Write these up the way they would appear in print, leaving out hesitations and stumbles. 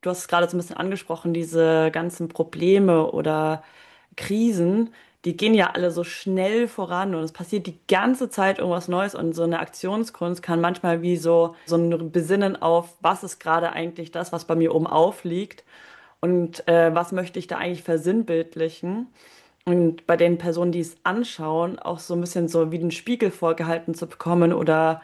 du hast es gerade so ein bisschen angesprochen, diese ganzen Probleme oder Krisen, die gehen ja alle so schnell voran und es passiert die ganze Zeit irgendwas Neues und so eine Aktionskunst kann manchmal wie so ein Besinnen auf, was ist gerade eigentlich das, was bei mir oben aufliegt und was möchte ich da eigentlich versinnbildlichen. Und bei den Personen, die es anschauen, auch so ein bisschen so wie den Spiegel vorgehalten zu bekommen oder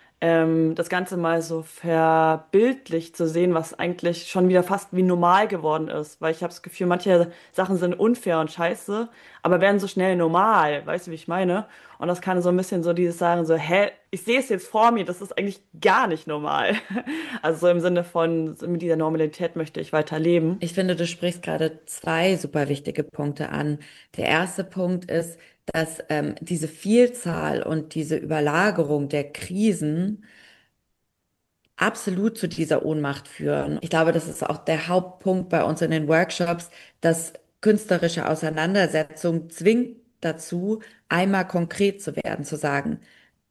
das Ganze mal so verbildlich zu sehen, was eigentlich schon wieder fast wie normal geworden ist. Weil ich habe das Gefühl, manche Sachen sind unfair und scheiße, aber werden so schnell normal. Weißt du, wie ich meine? Und das kann so ein bisschen so dieses sagen, so, hä, ich sehe es jetzt vor mir, das ist eigentlich gar nicht normal. Also so im Sinne von, so mit dieser Normalität möchte ich weiter leben. Ich finde, du sprichst gerade zwei super wichtige Punkte an. Der erste Punkt ist, dass diese Vielzahl und diese Überlagerung der Krisen absolut zu dieser Ohnmacht führen. Ich glaube, das ist auch der Hauptpunkt bei uns in den Workshops, dass künstlerische Auseinandersetzung zwingt dazu, einmal konkret zu werden, zu sagen,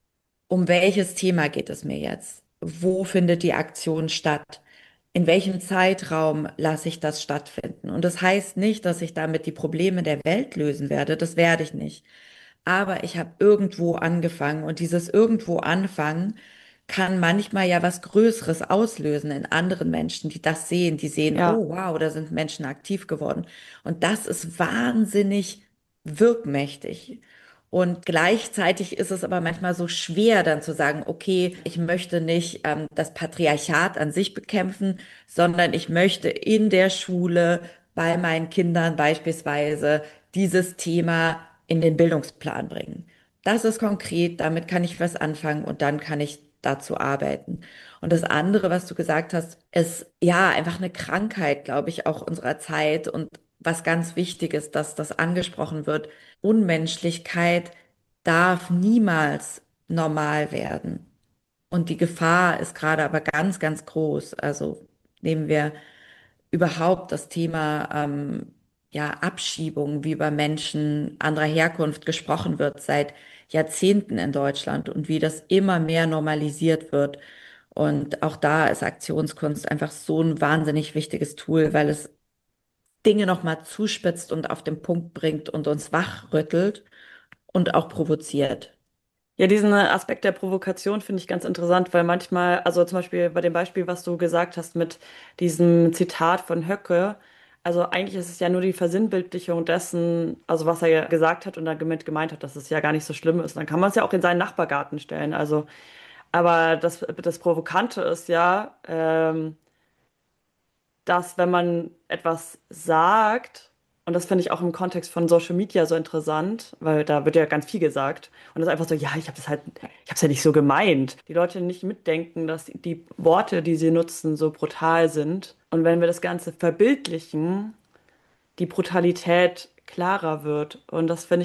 um welches Thema geht es mir jetzt? Wo findet die Aktion statt? In welchem Zeitraum lasse ich das stattfinden? Und das heißt nicht, dass ich damit die Probleme der Welt lösen werde. Das werde ich nicht. Aber ich habe irgendwo angefangen und dieses irgendwo anfangen kann manchmal ja was Größeres auslösen in anderen Menschen, die das sehen, die sehen, Ja. oh wow, da sind Menschen aktiv geworden. Und das ist wahnsinnig wirkmächtig. Und gleichzeitig ist es aber manchmal so schwer, dann zu sagen, okay, ich möchte nicht das Patriarchat an sich bekämpfen, sondern ich möchte in der Schule bei meinen Kindern beispielsweise dieses Thema in den Bildungsplan bringen. Das ist konkret, damit kann ich was anfangen und dann kann ich dazu arbeiten. Und das andere, was du gesagt hast, ist ja einfach eine Krankheit, glaube ich, auch unserer Zeit und was ganz wichtig ist, dass das angesprochen wird. Unmenschlichkeit darf niemals normal werden. Und die Gefahr ist gerade aber ganz, ganz groß. Also nehmen wir überhaupt das Thema ja, Abschiebung, wie über Menschen anderer Herkunft gesprochen wird seit Jahrzehnten in Deutschland und wie das immer mehr normalisiert wird. Und auch da ist Aktionskunst einfach so ein wahnsinnig wichtiges Tool, weil es Dinge nochmal zuspitzt und auf den Punkt bringt und uns wachrüttelt und auch provoziert. Ja, diesen Aspekt der Provokation finde ich ganz interessant, weil manchmal, also zum Beispiel bei dem Beispiel, was du gesagt hast mit diesem Zitat von Höcke, also eigentlich ist es ja nur die Versinnbildlichung dessen, also was er ja gesagt hat und damit gemeint hat, dass es ja gar nicht so schlimm ist. Dann kann man es ja auch in seinen Nachbargarten stellen. Also, aber das Provokante ist ja, dass wenn man etwas sagt, und das finde ich auch im Kontext von Social Media so interessant, weil da wird ja ganz viel gesagt und das ist einfach so, ja, ich habe es ja nicht so gemeint. Die Leute nicht mitdenken, dass die Worte, die sie nutzen, so brutal sind. Und wenn wir das Ganze verbildlichen, die Brutalität klarer wird. Und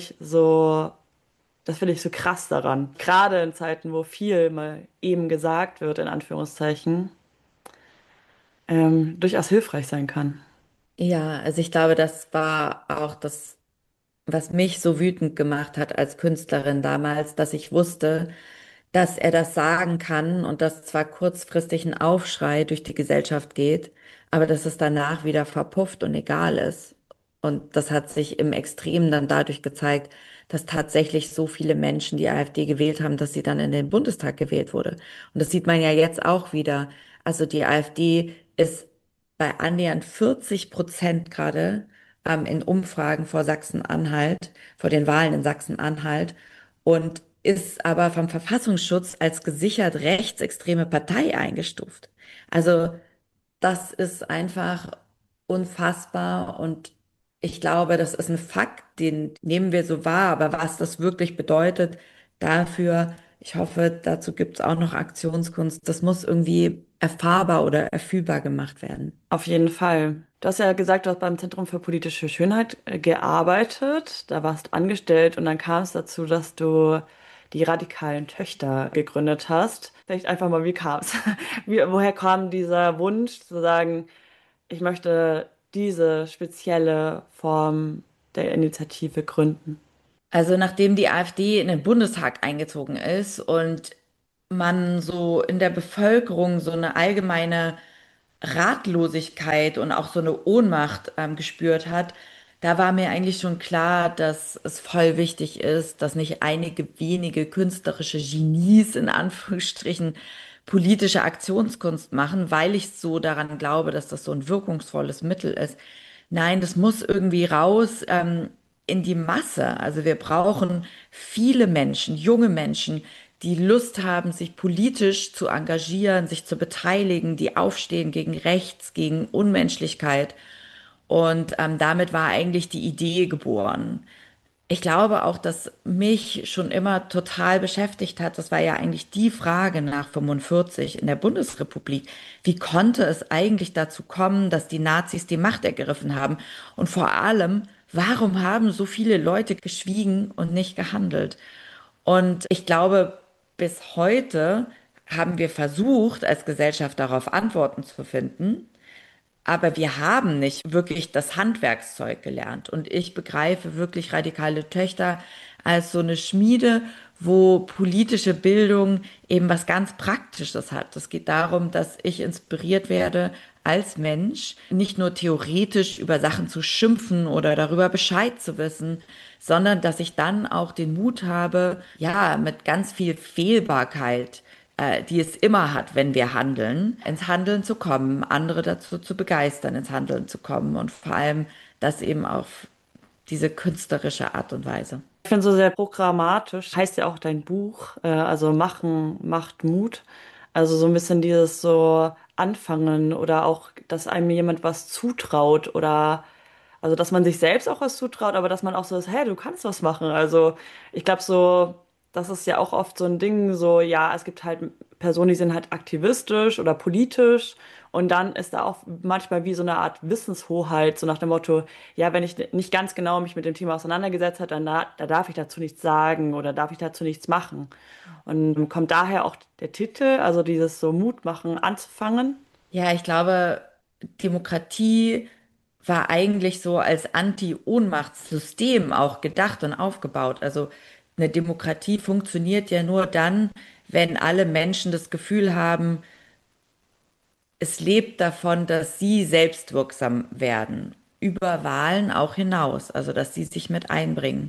das finde ich so krass daran. Gerade in Zeiten, wo viel mal eben gesagt wird, in Anführungszeichen, durchaus hilfreich sein kann. Ja, also ich glaube, das war auch das, was mich so wütend gemacht hat als Künstlerin damals, dass ich wusste, dass er das sagen kann und dass zwar kurzfristig ein Aufschrei durch die Gesellschaft geht, aber dass es danach wieder verpufft und egal ist. Und das hat sich im Extremen dann dadurch gezeigt, dass tatsächlich so viele Menschen die AfD gewählt haben, dass sie dann in den Bundestag gewählt wurde. Und das sieht man ja jetzt auch wieder. Also die AfD ist bei annähernd 40% gerade in Umfragen vor Sachsen-Anhalt, vor den Wahlen in Sachsen-Anhalt und ist aber vom Verfassungsschutz als gesichert rechtsextreme Partei eingestuft. Also das ist einfach unfassbar und ich glaube, das ist ein Fakt, den nehmen wir so wahr, aber was das wirklich bedeutet dafür, ich hoffe, dazu gibt es auch noch Aktionskunst, das muss irgendwie erfahrbar oder erfühlbar gemacht werden. Auf jeden Fall. Du hast ja gesagt, du hast beim Zentrum für politische Schönheit gearbeitet, da warst angestellt und dann kam es dazu, dass du die radikalen Töchter gegründet hast. Vielleicht einfach mal, wie kam es? Woher kam dieser Wunsch zu sagen, ich möchte diese spezielle Form der Initiative gründen? Also nachdem die AfD in den Bundestag eingezogen ist und man so in der Bevölkerung so eine allgemeine Ratlosigkeit und auch so eine Ohnmacht gespürt hat, da war mir eigentlich schon klar, dass es voll wichtig ist, dass nicht einige wenige künstlerische Genies in Anführungsstrichen politische Aktionskunst machen, weil ich so daran glaube, dass das so ein wirkungsvolles Mittel ist. Nein, das muss irgendwie raus, in die Masse. Also wir brauchen viele Menschen, junge Menschen, die Lust haben, sich politisch zu engagieren, sich zu beteiligen, die aufstehen gegen Rechts, gegen Unmenschlichkeit. Und damit war eigentlich die Idee geboren. Ich glaube auch, dass mich schon immer total beschäftigt hat, das war ja eigentlich die Frage nach 45 in der Bundesrepublik. Wie konnte es eigentlich dazu kommen, dass die Nazis die Macht ergriffen haben? Und vor allem, warum haben so viele Leute geschwiegen und nicht gehandelt? Und ich glaube, bis heute haben wir versucht, als Gesellschaft darauf Antworten zu finden. Aber wir haben nicht wirklich das Handwerkszeug gelernt. Und ich begreife wirklich radikale Töchter als so eine Schmiede, wo politische Bildung eben was ganz Praktisches hat. Es geht darum, dass ich inspiriert werde als Mensch, nicht nur theoretisch über Sachen zu schimpfen oder darüber Bescheid zu wissen, sondern dass ich dann auch den Mut habe, ja, mit ganz viel Fehlbarkeit, die es immer hat, wenn wir handeln, ins Handeln zu kommen, andere dazu zu begeistern, ins Handeln zu kommen und vor allem das eben auf diese künstlerische Art und Weise. Ich finde so sehr programmatisch, heißt ja auch dein Buch, also Machen macht Mut. Also so ein bisschen dieses so Anfangen oder auch, dass einem jemand was zutraut oder also dass man sich selbst auch was zutraut, aber dass man auch so ist, hey, du kannst was machen. Also ich glaube so, das ist ja auch oft so ein Ding, so ja, es gibt halt Personen, die sind halt aktivistisch oder politisch und dann ist da auch manchmal wie so eine Art Wissenshoheit, so nach dem Motto, ja, wenn ich nicht ganz genau mich mit dem Thema auseinandergesetzt habe, dann da darf ich dazu nichts sagen oder darf ich dazu nichts machen. Und kommt daher auch der Titel, also dieses so Mut machen, anzufangen. Ja, ich glaube, Demokratie war eigentlich so als Anti-Ohnmachtssystem auch gedacht und aufgebaut. Also eine Demokratie funktioniert ja nur dann, wenn alle Menschen das Gefühl haben, es lebt davon, dass sie selbstwirksam werden, über Wahlen auch hinaus, also dass sie sich mit einbringen.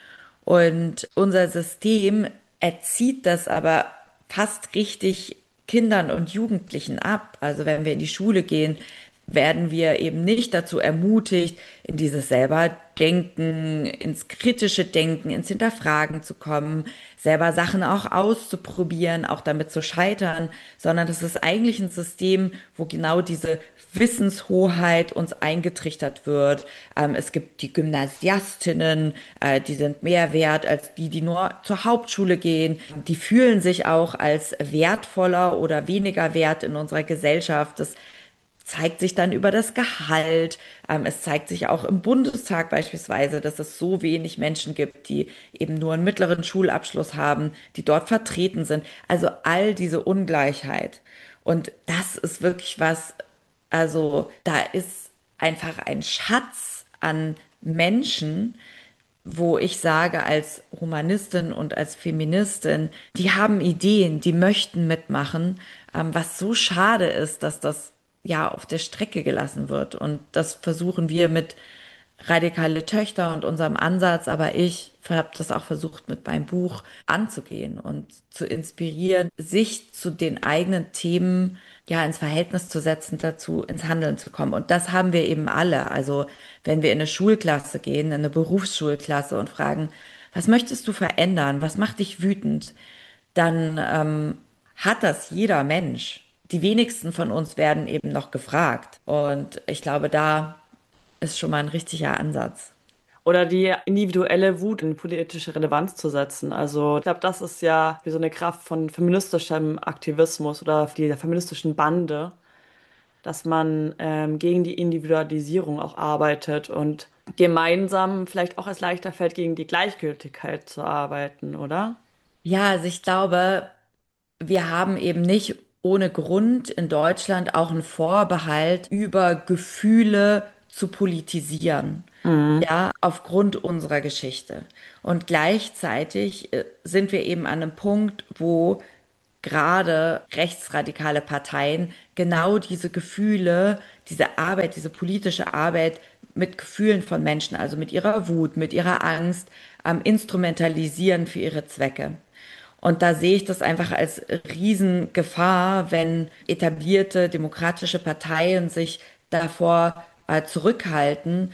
Und unser System erzieht das aber fast richtig Kindern und Jugendlichen ab. Also wenn wir in die Schule gehen, werden wir eben nicht dazu ermutigt, in dieses selber Denken, ins kritische Denken, ins Hinterfragen zu kommen, selber Sachen auch auszuprobieren, auch damit zu scheitern, sondern das ist eigentlich ein System, wo genau diese Wissenshoheit uns eingetrichtert wird. Es gibt die Gymnasiastinnen, die sind mehr wert als die, die nur zur Hauptschule gehen. Die fühlen sich auch als wertvoller oder weniger wert in unserer Gesellschaft. Das zeigt sich dann über das Gehalt. Es zeigt sich auch im Bundestag beispielsweise, dass es so wenig Menschen gibt, die eben nur einen mittleren Schulabschluss haben, die dort vertreten sind. Also all diese Ungleichheit. Und das ist wirklich was, also da ist einfach ein Schatz an Menschen, wo ich sage, als Humanistin und als Feministin, die haben Ideen, die möchten mitmachen, was so schade ist, dass das ja auf der Strecke gelassen wird. Und das versuchen wir mit radikale Töchter und unserem Ansatz, aber ich habe das auch versucht mit meinem Buch anzugehen und zu inspirieren, sich zu den eigenen Themen ja ins Verhältnis zu setzen, dazu ins Handeln zu kommen. Und das haben wir eben alle. Also wenn wir in eine Schulklasse gehen, in eine Berufsschulklasse und fragen, was möchtest du verändern? Was macht dich wütend? Dann hat das jeder Mensch. Die wenigsten von uns werden eben noch gefragt. Und ich glaube, da ist schon mal ein richtiger Ansatz. Oder die individuelle Wut in politische Relevanz zu setzen. Also ich glaube, das ist ja wie so eine Kraft von feministischem Aktivismus oder der feministischen Bande, dass man gegen die Individualisierung auch arbeitet und gemeinsam vielleicht auch es leichter fällt, gegen die Gleichgültigkeit zu arbeiten, oder? Ja, also ich glaube, wir haben eben nicht ohne Grund in Deutschland auch einen Vorbehalt, über Gefühle zu politisieren. Mhm. Ja, aufgrund unserer Geschichte. Und gleichzeitig sind wir eben an einem Punkt, wo gerade rechtsradikale Parteien genau diese Gefühle, diese Arbeit, diese politische Arbeit mit Gefühlen von Menschen, also mit ihrer Wut, mit ihrer Angst, instrumentalisieren für ihre Zwecke. Und da sehe ich das einfach als Riesengefahr, wenn etablierte demokratische Parteien sich davor zurückhalten,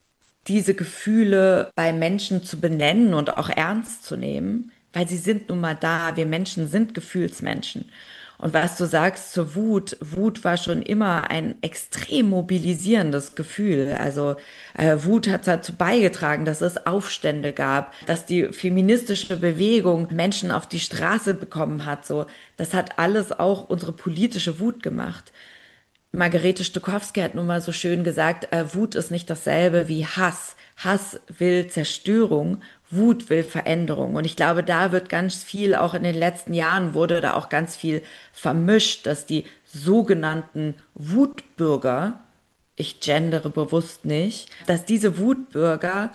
diese Gefühle bei Menschen zu benennen und auch ernst zu nehmen, weil sie sind nun mal da. Wir Menschen sind Gefühlsmenschen. Und was du sagst zur Wut, Wut war schon immer ein extrem mobilisierendes Gefühl. Also Wut hat dazu beigetragen, dass es Aufstände gab, dass die feministische Bewegung Menschen auf die Straße bekommen hat. So, das hat alles auch unsere politische Wut gemacht. Margarete Stokowski hat nun mal so schön gesagt, Wut ist nicht dasselbe wie Hass. Hass will Zerstörung, Wut will Veränderung. Und ich glaube, da wird ganz viel, auch in den letzten Jahren wurde da auch ganz viel vermischt, dass die sogenannten Wutbürger, ich gendere bewusst nicht, dass diese Wutbürger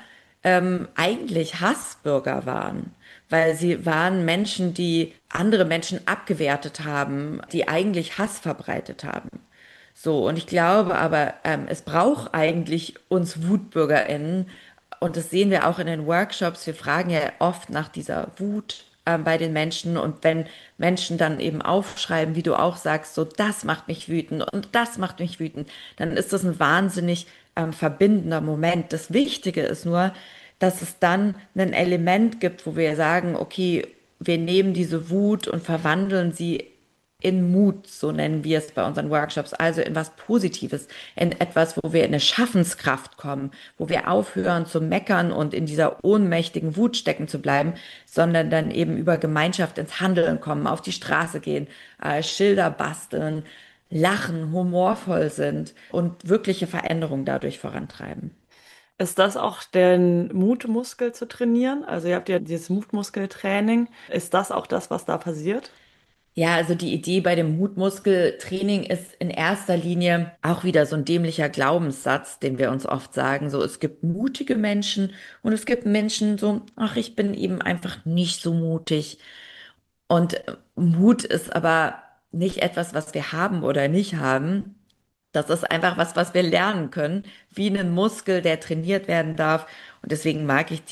eigentlich Hassbürger waren, weil sie waren Menschen, die andere Menschen abgewertet haben, die eigentlich Hass verbreitet haben. So, und ich glaube aber, es braucht eigentlich uns WutbürgerInnen, und das sehen wir auch in den Workshops. Wir fragen ja oft nach dieser Wut bei den Menschen. Und wenn Menschen dann eben aufschreiben, wie du auch sagst, so das macht mich wütend und das macht mich wütend, dann ist das ein wahnsinnig verbindender Moment. Das Wichtige ist nur, dass es dann ein Element gibt, wo wir sagen, okay, wir nehmen diese Wut und verwandeln sie in Mut, so nennen wir es bei unseren Workshops, also in was Positives, in etwas, wo wir in eine Schaffenskraft kommen, wo wir aufhören zu meckern und in dieser ohnmächtigen Wut stecken zu bleiben, sondern dann eben über Gemeinschaft ins Handeln kommen, auf die Straße gehen, Schilder basteln, lachen, humorvoll sind und wirkliche Veränderung dadurch vorantreiben. Ist das auch den Mutmuskel zu trainieren? Also ihr habt ja dieses Mutmuskeltraining. Ist das auch das, was da passiert? Ja, also die Idee bei dem Mutmuskeltraining ist in erster Linie auch wieder so ein dämlicher Glaubenssatz, den wir uns oft sagen. So, es gibt mutige Menschen und es gibt Menschen so, ach, ich bin eben einfach nicht so mutig. Und Mut ist aber nicht etwas, was wir haben oder nicht haben. Das ist einfach was, was wir lernen können, wie ein Muskel, der trainiert werden darf. Und deswegen mag ich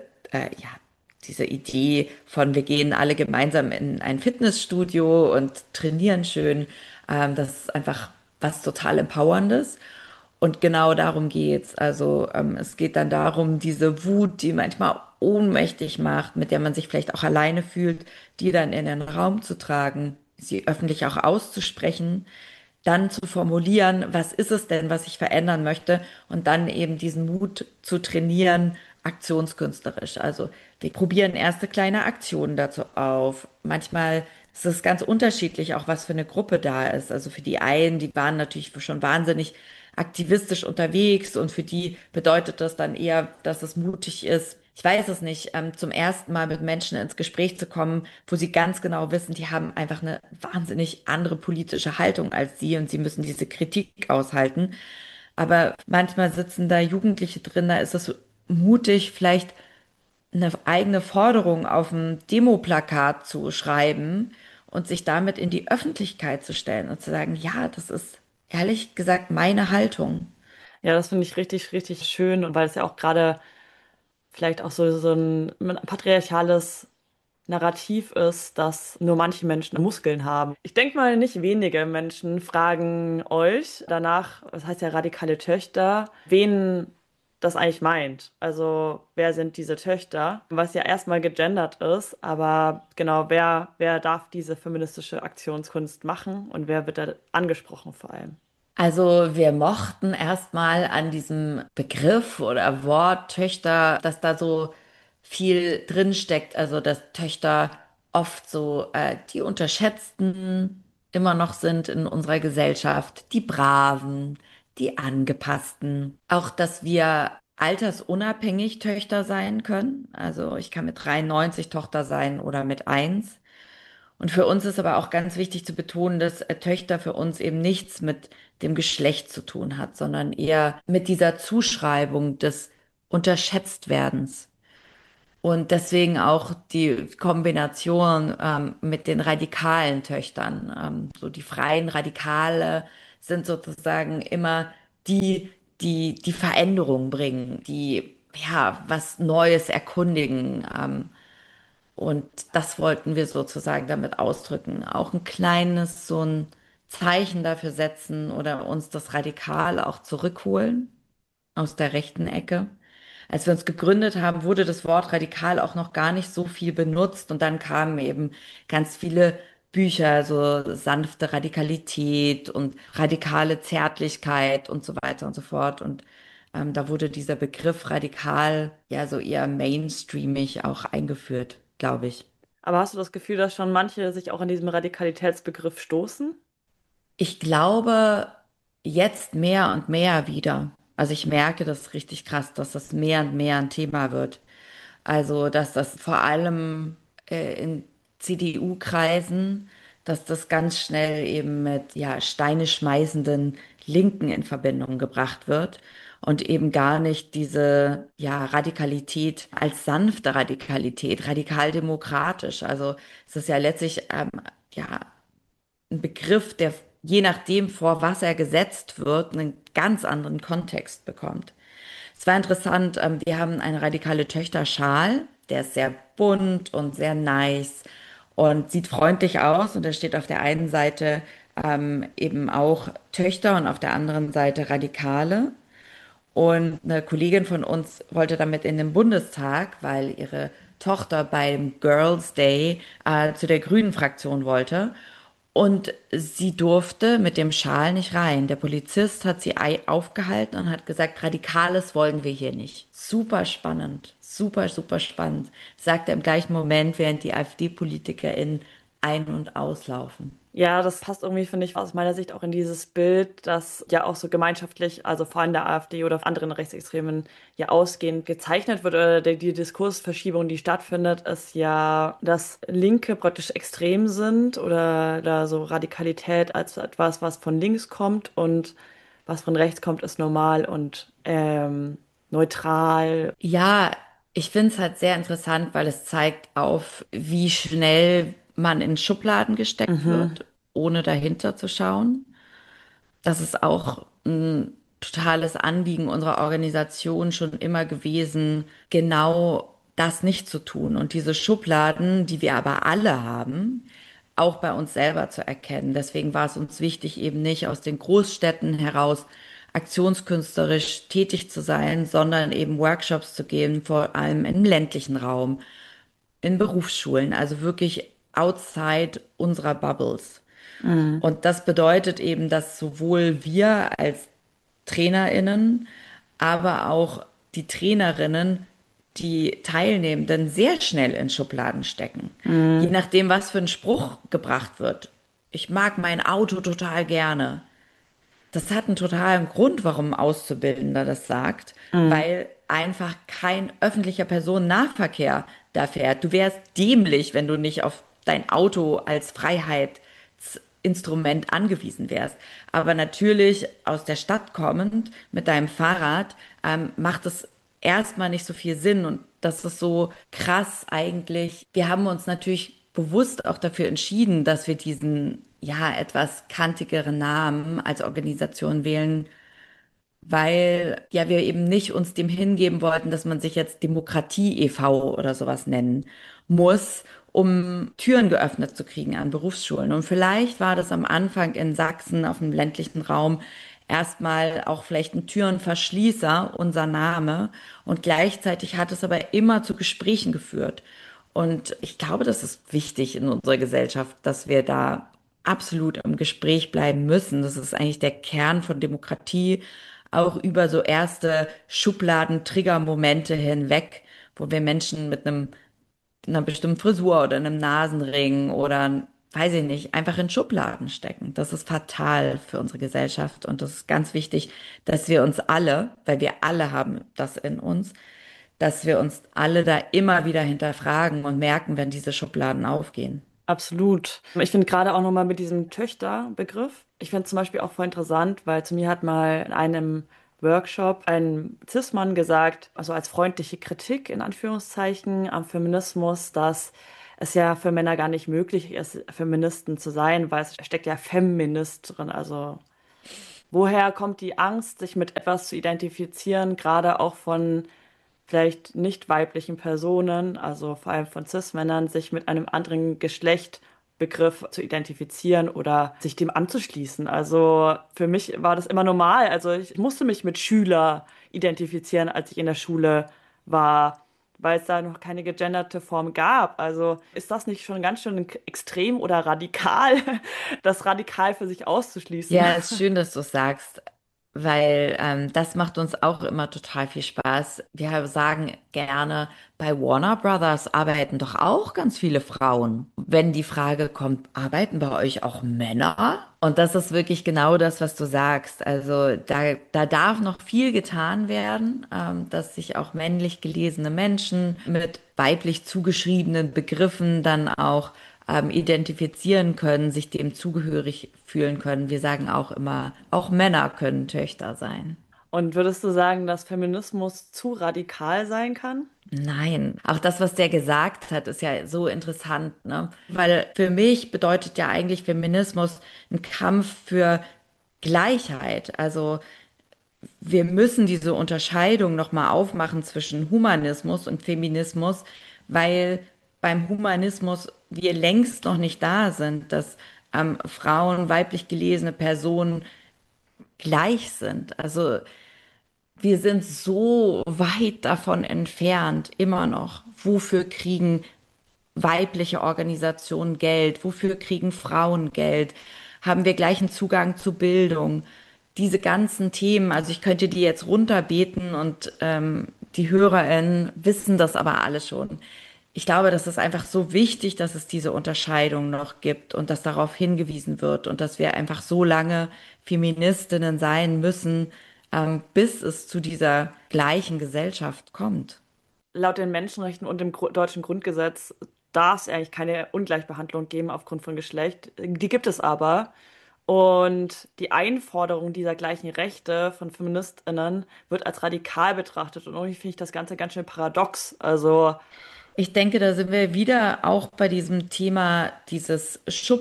ja, diese Idee von, wir gehen alle gemeinsam in ein Fitnessstudio und trainieren schön. Das ist einfach was total Empowerndes. Und genau darum geht's. Also es geht dann darum, diese Wut, die manchmal ohnmächtig macht, mit der man sich vielleicht auch alleine fühlt, die dann in den Raum zu tragen, sie öffentlich auch auszusprechen, dann zu formulieren, was ist es denn, was ich verändern möchte und dann eben diesen Mut zu trainieren, aktionskünstlerisch. Also wir probieren erste kleine Aktionen dazu auf. Manchmal ist es ganz unterschiedlich, auch was für eine Gruppe da ist. Also für die einen, die waren natürlich schon wahnsinnig aktivistisch unterwegs und für die bedeutet das dann eher, dass es mutig ist. Ich weiß es nicht, zum ersten Mal mit Menschen ins Gespräch zu kommen, wo sie ganz genau wissen, die haben einfach eine wahnsinnig andere politische Haltung als sie und sie müssen diese Kritik aushalten. Aber manchmal sitzen da Jugendliche drin, da ist es so mutig, vielleicht eine eigene Forderung auf ein Demoplakat zu schreiben und sich damit in die Öffentlichkeit zu stellen und zu sagen, ja, das ist ehrlich gesagt meine Haltung. Ja, das finde ich richtig, richtig schön und weil es ja auch gerade vielleicht auch so ein patriarchales Narrativ ist, dass nur manche Menschen Muskeln haben. Ich denke mal, nicht wenige Menschen fragen euch danach, das heißt ja radikale Töchter, wen das eigentlich meint. Also wer sind diese Töchter? Was ja erstmal gegendert ist, aber genau, wer darf diese feministische Aktionskunst machen und wer wird da angesprochen vor allem? Also wir mochten erstmal an diesem Begriff oder Wort Töchter, dass da so viel drin steckt. Also dass Töchter oft so die Unterschätzten immer noch sind in unserer Gesellschaft, die Braven, die Angepassten. Auch, dass wir altersunabhängig Töchter sein können. Also ich kann mit 93 Tochter sein oder mit 1. Und für uns ist aber auch ganz wichtig zu betonen, dass Töchter für uns eben nichts mit dem Geschlecht zu tun hat, sondern eher mit dieser Zuschreibung des Unterschätztwerdens. Und deswegen auch die Kombination mit den radikalen Töchtern. So die freien Radikale sind sozusagen immer die, die Veränderung bringen, die ja was Neues erkundigen. Und das wollten wir sozusagen damit ausdrücken. Auch ein kleines, so ein Zeichen dafür setzen oder uns das Radikal auch zurückholen aus der rechten Ecke. Als wir uns gegründet haben, wurde das Wort radikal auch noch gar nicht so viel benutzt und dann kamen eben ganz viele Bücher, so sanfte Radikalität und radikale Zärtlichkeit und so weiter und so fort. Und da wurde dieser Begriff radikal ja so eher mainstreamig auch eingeführt, glaube ich. Aber hast du das Gefühl, dass schon manche sich auch an diesem Radikalitätsbegriff stoßen? Ich glaube, jetzt mehr und mehr wieder. Also ich merke das richtig krass, dass das mehr und mehr ein Thema wird. Also, dass das vor allem in CDU-Kreisen, dass das ganz schnell eben mit ja, Steine schmeißenden Linken in Verbindung gebracht wird und eben gar nicht diese ja, Radikalität als sanfte Radikalität, radikal demokratisch. Also es ist ja letztlich ja ein Begriff, der je nachdem, vor was er gesetzt wird, einen ganz anderen Kontext bekommt. Es war interessant, wir haben eine radikale Töchter-Schal, der ist sehr bunt und sehr nice und sieht freundlich aus. Und da steht auf der einen Seite eben auch Töchter und auf der anderen Seite Radikale. Und eine Kollegin von uns wollte damit in den Bundestag, weil ihre Tochter beim Girls Day zu der Grünen Fraktion wollte. Und sie durfte mit dem Schal nicht rein. Der Polizist hat sie aufgehalten und hat gesagt, Radikales wollen wir hier nicht. Super spannend, super, super spannend. Sagt er im gleichen Moment, während die AfD-PolitikerInnen ein- und auslaufen. Ja, das passt irgendwie, finde ich, aus meiner Sicht auch in dieses Bild, das ja auch so gemeinschaftlich, also vor allem der AfD oder anderen Rechtsextremen ja ausgehend gezeichnet wird oder die Diskursverschiebung, die stattfindet, ist ja, dass Linke praktisch extrem sind oder da so Radikalität als etwas, was von links kommt und was von rechts kommt, ist normal und neutral. Ja, ich finde es halt sehr interessant, weil es zeigt auf, wie schnell man in Schubladen gesteckt Mhm. wird, ohne dahinter zu schauen. Das ist auch ein totales Anliegen unserer Organisation schon immer gewesen, genau das nicht zu tun und diese Schubladen, die wir aber alle haben, auch bei uns selber zu erkennen. Deswegen war es uns wichtig, eben nicht aus den Großstädten heraus aktionskünstlerisch tätig zu sein, sondern eben Workshops zu geben, vor allem im ländlichen Raum, in Berufsschulen, also wirklich outside unserer Bubbles. Mhm. Und das bedeutet eben, dass sowohl wir als TrainerInnen, aber auch die Trainerinnen, die Teilnehmenden sehr schnell in Schubladen stecken. Je Mhm. nachdem, was für ein Spruch gebracht wird. Ich mag mein Auto total gerne. Das hat einen totalen Grund, warum ein Auszubildender das sagt, Mhm. weil einfach kein öffentlicher Personennahverkehr da fährt. Du wärst dämlich, wenn du nicht auf dein Auto als Freiheitsinstrument angewiesen wärst. Aber natürlich aus der Stadt kommend mit deinem Fahrrad macht es erstmal nicht so viel Sinn und das ist so krass eigentlich. Wir haben uns natürlich bewusst auch dafür entschieden, dass wir diesen ja etwas kantigeren Namen als Organisation wählen, weil ja wir eben nicht uns dem hingeben wollten, dass man sich jetzt Demokratie e.V. oder sowas nennen muss, um Türen geöffnet zu kriegen an Berufsschulen. Und vielleicht war das am Anfang in Sachsen auf dem ländlichen Raum erstmal auch vielleicht ein Türenverschließer, unser Name. Und gleichzeitig hat es aber immer zu Gesprächen geführt. Und ich glaube, das ist wichtig in unserer Gesellschaft, dass wir da absolut im Gespräch bleiben müssen. Das ist eigentlich der Kern von Demokratie, auch über so erste Schubladen-Trigger-Momente hinweg, wo wir Menschen mit einer bestimmten Frisur oder einem Nasenring oder, weiß ich nicht, einfach in Schubladen stecken. Das ist fatal für unsere Gesellschaft und das ist ganz wichtig, dass wir uns alle, weil wir alle haben das in uns, dass wir uns alle da immer wieder hinterfragen und merken, wenn diese Schubladen aufgehen. Absolut. Ich finde gerade auch nochmal mit diesem Töchter-Begriff, ich finde zum Beispiel auch voll interessant, weil zu mir hat mal in einem Workshop ein Cis-Mann gesagt, also als freundliche Kritik in Anführungszeichen am Feminismus, dass es ja für Männer gar nicht möglich ist, Feministen zu sein, weil es steckt ja Feminist drin. Also woher kommt die Angst, sich mit etwas zu identifizieren, gerade auch von vielleicht nicht weiblichen Personen, also vor allem von Cis-Männern, sich mit einem anderen Geschlechtbegriff zu identifizieren oder sich dem anzuschließen. Also für mich war das immer normal. Also ich musste mich mit Schüler identifizieren, als ich in der Schule war, weil es da noch keine gegenderte Form gab. Also ist das nicht schon ganz schön extrem oder radikal, das radikal für sich auszuschließen? Ja, ist schön, dass du es sagst, weil das macht uns auch immer total viel Spaß. Wir sagen gerne, bei Warner Brothers arbeiten doch auch ganz viele Frauen. Wenn die Frage kommt, arbeiten bei euch auch Männer? Und das ist wirklich genau das, was du sagst. Also da darf noch viel getan werden, dass sich auch männlich gelesene Menschen mit weiblich zugeschriebenen Begriffen dann auch identifizieren können, sich dem zugehörig fühlen können. Wir sagen auch immer, auch Männer können Töchter sein. Und würdest du sagen, dass Feminismus zu radikal sein kann? Nein, auch das, was der gesagt hat, ist ja so interessant, ne? Weil für mich bedeutet ja eigentlich Feminismus ein Kampf für Gleichheit. Also wir müssen diese Unterscheidung nochmal aufmachen zwischen Humanismus und Feminismus, weil beim Humanismus wir längst noch nicht da sind, dass Frauen, weiblich gelesene Personen gleich sind. Also wir sind so weit davon entfernt, immer noch. Wofür kriegen weibliche Organisationen Geld? Wofür kriegen Frauen Geld? Haben wir gleichen Zugang zu Bildung? Diese ganzen Themen, also ich könnte die jetzt runterbeten und die HörerInnen wissen das aber alle schon. Ich glaube, das ist einfach so wichtig, dass es diese Unterscheidung noch gibt und dass darauf hingewiesen wird und dass wir einfach so lange Feministinnen sein müssen, bis es zu dieser gleichen Gesellschaft kommt. Laut den Menschenrechten und dem deutschen Grundgesetz darf es eigentlich keine Ungleichbehandlung geben aufgrund von Geschlecht. Die gibt es aber. Und die Einforderung dieser gleichen Rechte von FeministInnen wird als radikal betrachtet. Und irgendwie finde ich das Ganze ganz schön paradox. Also, Ich denke, da sind wir wieder auch bei diesem Thema dieses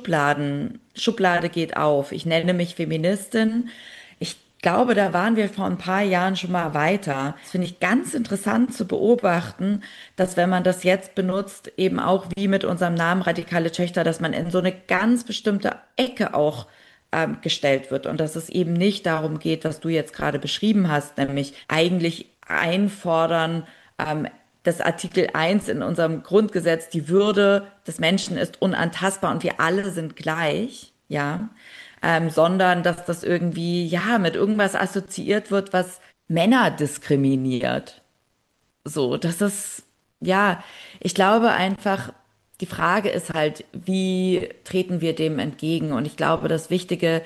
Schublade geht auf. Ich nenne mich Feministin. Ich glaube, da waren wir vor ein paar Jahren schon mal weiter. Das finde ich ganz interessant zu beobachten, dass wenn man das jetzt benutzt, eben auch wie mit unserem Namen Radikale Töchter, dass man in so eine ganz bestimmte Ecke auch gestellt wird und dass es eben nicht darum geht, was du jetzt gerade beschrieben hast, nämlich eigentlich einfordern, das Artikel 1 in unserem Grundgesetz, die Würde des Menschen ist unantastbar und wir alle sind gleich, ja, sondern dass das irgendwie, ja, mit irgendwas assoziiert wird, was Männer diskriminiert. So, das ist, ja, ich glaube einfach, die Frage ist halt, wie treten wir dem entgegen? Und ich glaube, das Wichtige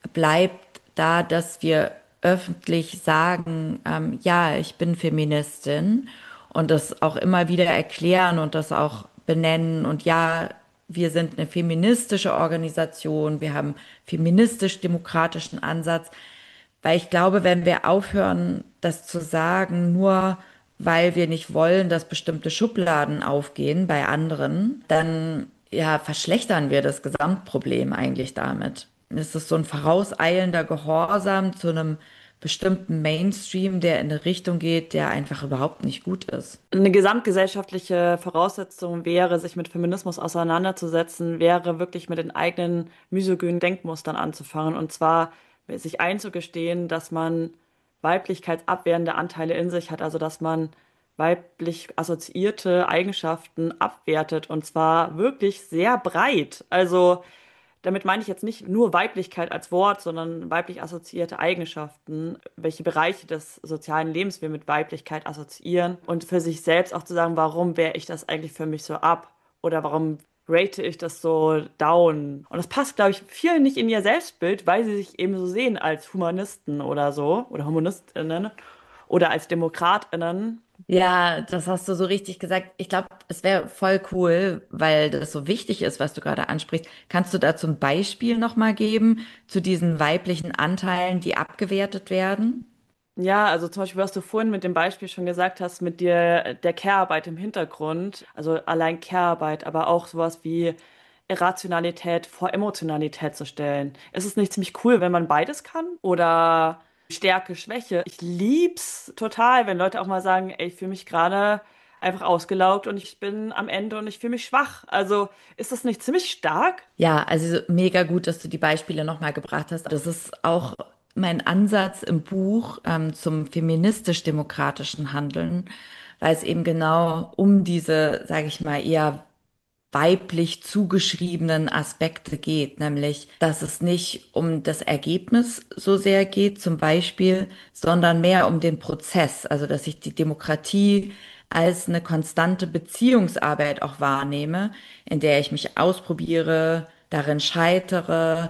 bleibt da, dass wir öffentlich sagen, ja, ich bin Feministin und das auch immer wieder erklären und das auch benennen und ja, wir sind eine feministische Organisation, wir haben feministisch-demokratischen Ansatz, weil ich glaube, wenn wir aufhören, das zu sagen, nur weil wir nicht wollen, dass bestimmte Schubladen aufgehen bei anderen, dann ja, verschlechtern wir das Gesamtproblem eigentlich damit. Es ist so ein vorauseilender Gehorsam zu einem bestimmten Mainstream, der in eine Richtung geht, der einfach überhaupt nicht gut ist. eine gesamtgesellschaftliche Voraussetzung wäre, sich mit Feminismus auseinanderzusetzen, wäre wirklich mit den eigenen misogynen Denkmustern anzufangen. Und zwar sich einzugestehen, dass man weiblichkeitsabwehrende Anteile in sich hat, also dass man weiblich assoziierte Eigenschaften abwertet und zwar wirklich sehr breit. Also damit meine ich jetzt nicht nur Weiblichkeit als Wort, sondern weiblich assoziierte Eigenschaften, welche Bereiche des sozialen Lebens wir mit Weiblichkeit assoziieren und für sich selbst auch zu sagen, warum wehre ich das eigentlich für mich so ab oder warum rate ich das so down. Und das passt, glaube ich, vielen nicht in ihr Selbstbild, weil sie sich eben so sehen als Humanisten oder so oder HumanistInnen oder als DemokratInnen. Ja, das hast du so richtig gesagt. Ich glaube, es wäre voll cool, weil das so wichtig ist, was du gerade ansprichst. Kannst du dazu ein Beispiel nochmal geben zu diesen weiblichen Anteilen, die abgewertet werden? Ja, also zum Beispiel, was du vorhin mit dem Beispiel schon gesagt hast, mit dir der Care-Arbeit im Hintergrund, also allein Care-Arbeit, aber auch sowas wie Irrationalität vor Emotionalität zu stellen. Ist es nicht ziemlich cool, wenn man beides kann? Oder Stärke, Schwäche? Ich lieb's total, wenn Leute auch mal sagen, ey, ich fühle mich gerade einfach ausgelaugt und ich bin am Ende und ich fühle mich schwach. Also ist das nicht ziemlich stark? Ja, also mega gut, dass du die Beispiele nochmal gebracht hast. Das ist auch mein Ansatz im Buch zum feministisch-demokratischen Handeln, weil es eben genau um diese, sage ich mal, eher weiblich zugeschriebenen Aspekte geht, nämlich, dass es nicht um das Ergebnis so sehr geht, zum Beispiel, sondern mehr um den Prozess. Also, dass ich die Demokratie als eine konstante Beziehungsarbeit auch wahrnehme, in der ich mich ausprobiere, darin scheitere,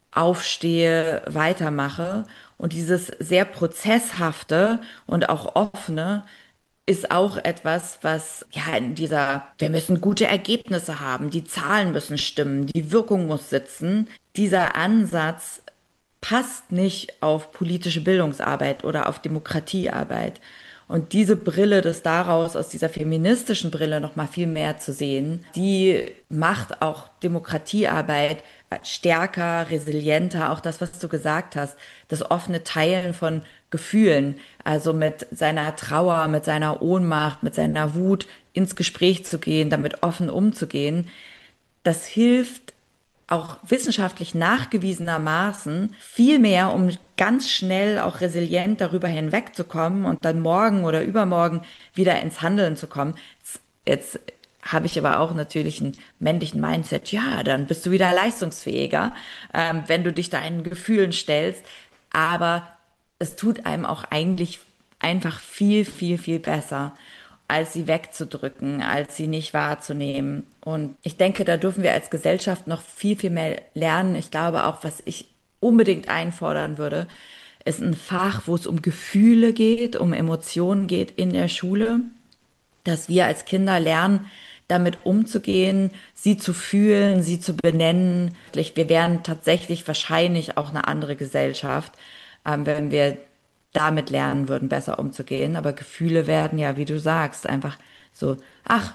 aufstehe, weitermache. Und dieses sehr prozesshafte und auch offene ist auch etwas, was ja in dieser, wir müssen gute Ergebnisse haben, die Zahlen müssen stimmen, die Wirkung muss sitzen. Dieser Ansatz passt nicht auf politische Bildungsarbeit oder auf Demokratiearbeit. Und diese Brille, das daraus aus dieser feministischen Brille noch mal viel mehr zu sehen, die macht auch Demokratiearbeit stärker, resilienter, auch das, was du gesagt hast, das offene Teilen von Gefühlen, also mit seiner Trauer, mit seiner Ohnmacht, mit seiner Wut ins Gespräch zu gehen, damit offen umzugehen, das hilft auch wissenschaftlich nachgewiesenermaßen viel mehr, um ganz schnell auch resilient darüber hinwegzukommen und dann morgen oder übermorgen wieder ins Handeln zu kommen. Jetzt habe ich aber auch natürlich einen männlichen Mindset. Ja, dann bist du wieder leistungsfähiger, wenn du dich deinen Gefühlen stellst. Aber es tut einem auch eigentlich einfach viel, viel, viel besser, als sie wegzudrücken, als sie nicht wahrzunehmen. Und ich denke, da dürfen wir als Gesellschaft noch viel, viel mehr lernen. Ich glaube auch, was ich unbedingt einfordern würde, ist ein Fach, wo es um Gefühle geht, um Emotionen geht in der Schule, dass wir als Kinder lernen, damit umzugehen, sie zu fühlen, sie zu benennen. Wir wären tatsächlich wahrscheinlich auch eine andere Gesellschaft, wenn wir damit lernen würden, besser umzugehen. Aber Gefühle werden ja, wie du sagst, einfach so, ach,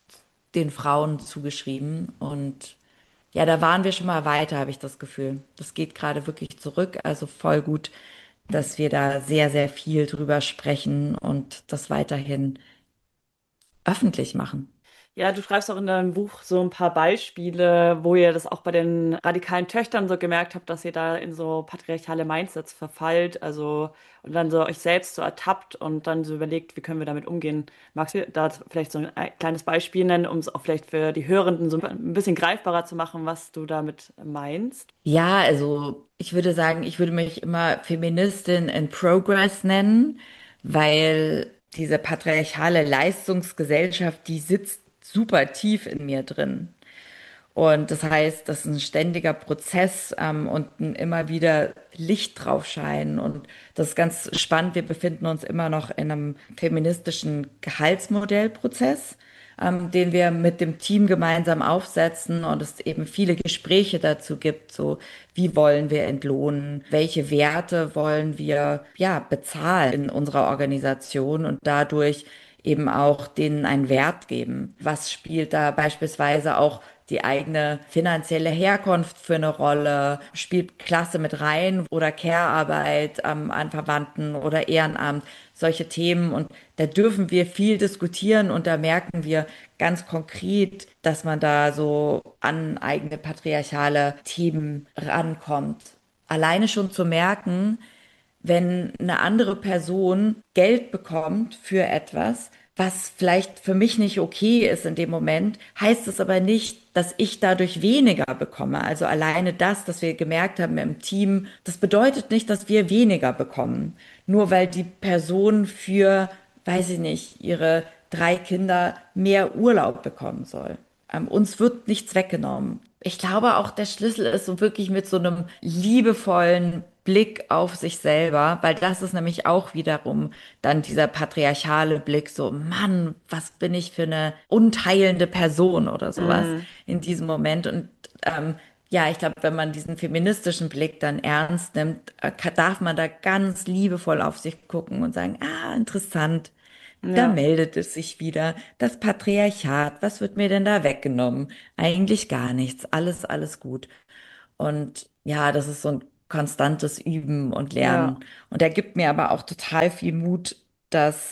den Frauen zugeschrieben. Und ja, da waren wir schon mal weiter, habe ich das Gefühl. Das geht gerade wirklich zurück. Also voll gut, dass wir da sehr, sehr viel drüber sprechen und das weiterhin öffentlich machen. Ja, du schreibst auch in deinem Buch so ein paar Beispiele, wo ihr das auch bei den radikalen Töchtern so gemerkt habt, dass ihr da in so patriarchale Mindsets verfallt, also und dann so euch selbst so ertappt und dann so überlegt, wie können wir damit umgehen. Magst du da vielleicht so ein kleines Beispiel nennen, um es auch vielleicht für die Hörenden so ein bisschen greifbarer zu machen, was du damit meinst? Ja, also ich würde sagen, ich würde mich immer Feministin in Progress nennen, weil diese patriarchale Leistungsgesellschaft, die sitzt super tief in mir drin. Und das heißt, das ist ein ständiger Prozess und ein immer wieder Licht drauf scheinen. Und das ist ganz spannend. Wir befinden uns immer noch in einem feministischen Gehaltsmodellprozess, den wir mit dem Team gemeinsam aufsetzen und es eben viele Gespräche dazu gibt, so wie wollen wir entlohnen, welche Werte wollen wir ja bezahlen in unserer Organisation und dadurch eben auch denen einen Wert geben. Was spielt da beispielsweise auch die eigene finanzielle Herkunft für eine Rolle? Spielt Klasse mit rein oder Care-Arbeit an Verwandten oder Ehrenamt? Solche Themen. Und da dürfen wir viel diskutieren und da merken wir ganz konkret, dass man da so an eigene patriarchale Themen rankommt. Alleine schon zu merken, wenn eine andere Person Geld bekommt für etwas, was vielleicht für mich nicht okay ist in dem Moment, heißt es aber nicht, dass ich dadurch weniger bekomme. Also alleine das, dass wir gemerkt haben im Team, das bedeutet nicht, dass wir weniger bekommen. Nur weil die Person für, weiß ich nicht, ihre 3 Kinder mehr Urlaub bekommen soll. Uns wird nichts weggenommen. Ich glaube auch, der Schlüssel ist so wirklich mit so einem liebevollen Blick auf sich selber, weil das ist nämlich auch wiederum dann dieser patriarchale Blick, so, Mann, was bin ich für eine unteilende Person oder sowas Mm. in diesem Moment. Und Ja, ich glaube, wenn man diesen feministischen Blick dann ernst nimmt, darf man da ganz liebevoll auf sich gucken und sagen, ah, interessant, da Ja, meldet es sich wieder. Das Patriarchat, was wird mir denn da weggenommen? Eigentlich gar nichts, alles gut. Und ja, das ist so ein konstantes Üben und ja, Lernen. Und er gibt mir aber auch total viel Mut, dass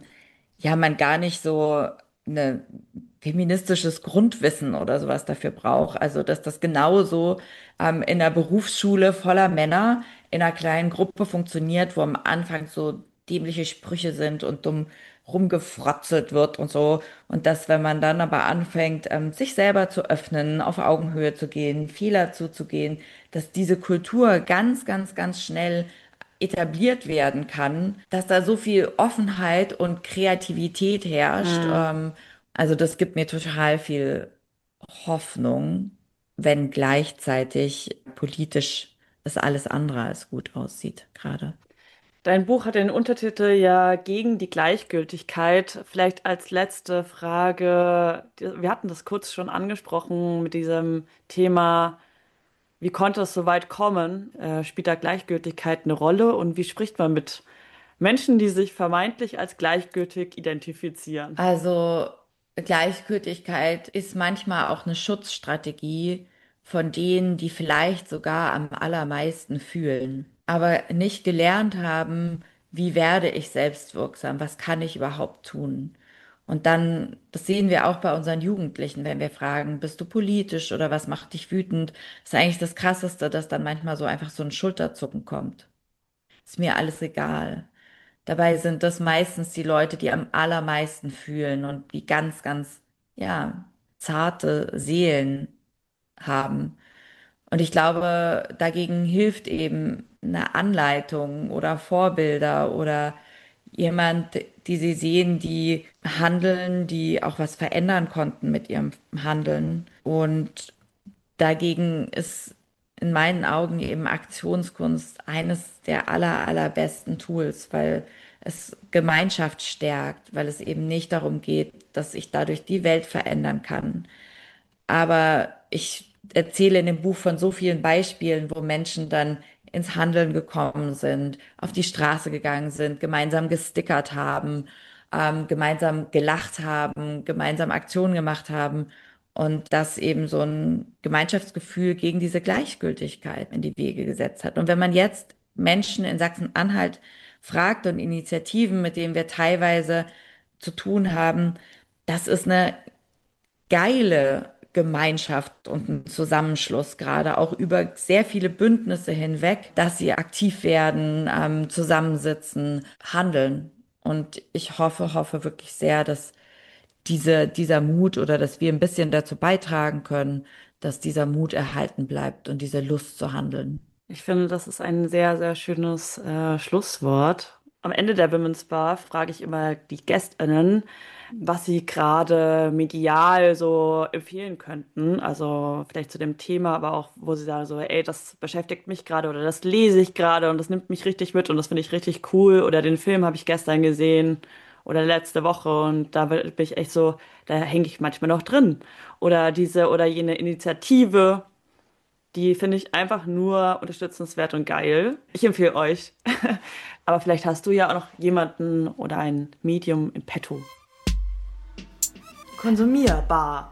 ja man gar nicht so eine feministisches Grundwissen oder sowas dafür braucht. Also dass das genauso in einer Berufsschule voller Männer in einer kleinen Gruppe funktioniert, wo am Anfang so dämliche Sprüche sind und dumm rumgefrotzelt wird und so. Und dass, wenn man dann aber anfängt, sich selber zu öffnen, auf Augenhöhe zu gehen, Fehler zuzugehen, dass diese Kultur ganz schnell etabliert werden kann, dass da so viel Offenheit und Kreativität herrscht. hm. Also das gibt mir total viel Hoffnung, wenn gleichzeitig politisch es alles andere als gut aussieht gerade. Dein Buch hat den Untertitel ja gegen die Gleichgültigkeit. Vielleicht als letzte Frage, wir hatten das kurz schon angesprochen mit diesem Thema, wie konnte es so weit kommen? Spielt da Gleichgültigkeit eine Rolle und wie spricht man mit Menschen, die sich vermeintlich als gleichgültig identifizieren? Also Gleichgültigkeit ist manchmal auch eine Schutzstrategie von denen, die vielleicht sogar am allermeisten fühlen, aber nicht gelernt haben, wie werde ich selbstwirksam, was kann ich überhaupt tun? Und dann, das sehen wir auch bei unseren Jugendlichen, wenn wir fragen, bist du politisch oder was macht dich wütend? Das ist eigentlich das Krasseste, dass dann manchmal so einfach so ein Schulterzucken kommt. Ist mir alles egal. Dabei sind das meistens die Leute, die am allermeisten fühlen und die ja, zarte Seelen haben. Und ich glaube, dagegen hilft eben eine Anleitung oder Vorbilder oder jemand, die sie sehen, die handeln, die auch was verändern konnten mit ihrem Handeln. Und dagegen ist in meinen Augen eben Aktionskunst eines der allerbesten Tools, weil es Gemeinschaft stärkt, weil es eben nicht darum geht, dass ich dadurch die Welt verändern kann. Aber ich erzähle in dem Buch von so vielen Beispielen, wo Menschen dann ins Handeln gekommen sind, auf die Straße gegangen sind, gemeinsam gestickert haben, gemeinsam gelacht haben, gemeinsam Aktionen gemacht haben und das eben so ein Gemeinschaftsgefühl gegen diese Gleichgültigkeit in die Wege gesetzt hat. Und wenn man jetzt Menschen in Sachsen-Anhalt fragt und Initiativen, mit denen wir teilweise zu tun haben, das ist eine geile Gemeinschaft und ein Zusammenschluss, gerade auch über sehr viele Bündnisse hinweg, dass sie aktiv werden, zusammensitzen, handeln. Und ich hoffe wirklich sehr, dass dieser Mut oder dass wir ein bisschen dazu beitragen können, dass dieser Mut erhalten bleibt und diese Lust zu handeln. Ich finde, das ist ein sehr, sehr schönes Schlusswort. Am Ende der Women's Bar frage ich immer die GästInnen, was sie gerade medial so empfehlen könnten. Also vielleicht zu dem Thema, aber auch, wo sie sagen so, ey, das beschäftigt mich gerade oder das lese ich gerade und das nimmt mich richtig mit und das finde ich richtig cool. Oder den Film habe ich gestern gesehen oder letzte Woche und da bin ich echt so, da hänge ich manchmal noch drin. Oder diese oder jene Initiative. Die finde ich einfach nur unterstützenswert und geil. Ich empfehle euch. Aber vielleicht hast du ja auch noch jemanden oder ein Medium in petto. Konsumierbar.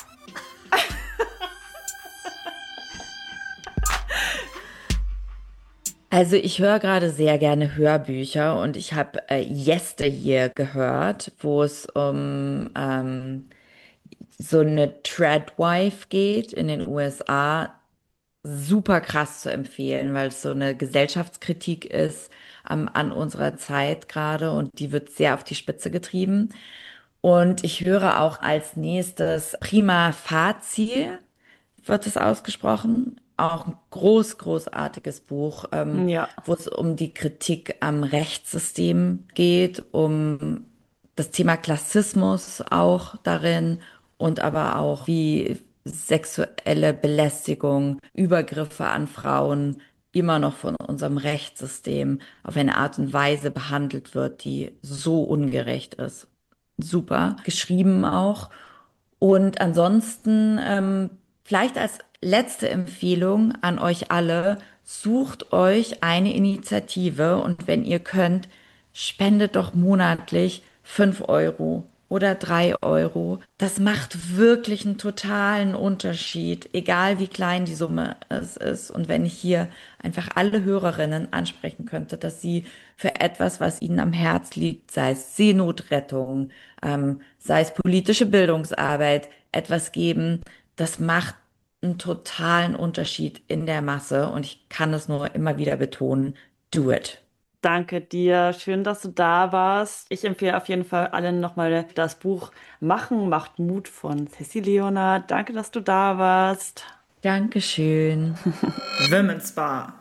Also ich höre gerade sehr gerne Hörbücher und ich habe Yesteryear gehört, wo es um so eine Tradwife geht in den USA. Super krass zu empfehlen, weil es so eine Gesellschaftskritik ist an unserer Zeit gerade und die wird sehr auf die Spitze getrieben. Und ich höre auch als nächstes Prima Facie, wird es ausgesprochen. Auch ein großartiges Buch, Ja, wo es um die Kritik am Rechtssystem geht, um das Thema Klassismus auch darin und aber auch wie sexuelle Belästigung, Übergriffe an Frauen immer noch von unserem Rechtssystem auf eine Art und Weise behandelt wird, die so ungerecht ist. Super geschrieben auch. Und ansonsten Vielleicht als letzte Empfehlung an euch alle, sucht euch eine Initiative und wenn ihr könnt, spendet doch monatlich 5 € oder 3 €. Das macht wirklich einen totalen Unterschied, egal wie klein die Summe es ist. Und wenn ich hier einfach alle Hörerinnen ansprechen könnte, dass sie für etwas, was ihnen am Herz liegt, sei es Seenotrettung, sei es politische Bildungsarbeit, etwas geben, das macht einen totalen Unterschied in der Masse. Und ich kann es nur immer wieder betonen, do it. Danke dir. Schön, dass du da warst. Ich empfehle auf jeden Fall allen nochmal das Buch Machen macht Mut von Ceci Leonard. Danke, dass du da warst. Dankeschön. Women's Bar.